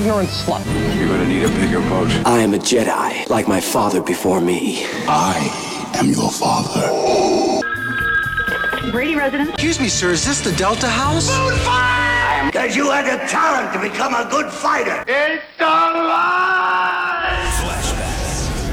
ignorant slut. You're gonna need a bigger boat. I am a Jedi, like my father before me. I am your father. Brady residence. Excuse me, sir, is this the Delta House? Because you had the talent to become a good fighter. It's alive!